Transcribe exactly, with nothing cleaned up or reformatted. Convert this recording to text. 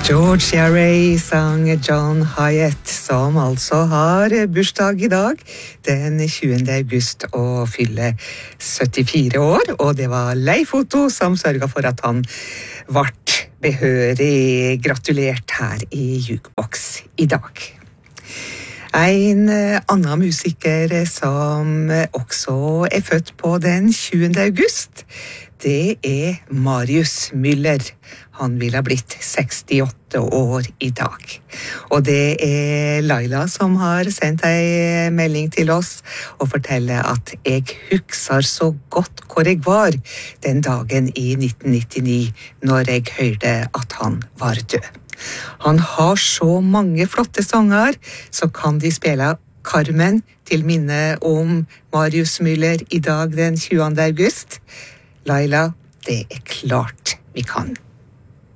Georgia Ray sang John Hyatt, som altså har bursdag i dag, den tjuende august, og fyller syttifire år, og det var Leif Otto som sørget for at han ble behørig gratulert her i Jukebox i dag. En annen musiker som også er født på den tjuende august, det er Marius Müller. Han vil ha blitt sekstiåtte år i dag. Og det er Laila som har sendt en melding til oss og forteller at jeg husker så godt hvor jeg var den dagen i nitten nittini når jeg hørte at han var død. Han har så mange flotte sanger, så kan de spille Carmen til minne om Marius Müller i dag den tjuende august. Laila, det er klart vi kan.